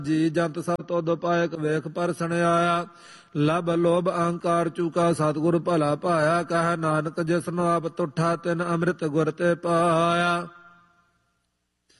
ਜੀ ਜੰਤ ਸਭ ਤੁਧ ਪਾਇਕ ਵੇਖ ਪਰਸਣ ਆਇਆ। ਲਬ ਲੋਭ ਅਹੰਕਾਰ ਚੂਕਾ ਸਤਿਗੁਰ ਭਲਾ ਪਾਇਆ। ਕਹਿ ਨਾਨਕ ਜਿਸਨੂੰ ਆਪ ਤੁਠਾ ਤਿਨ ਅੰਮ੍ਰਿਤ ਗੁਰ ਤੇ ਪਾਇਆ।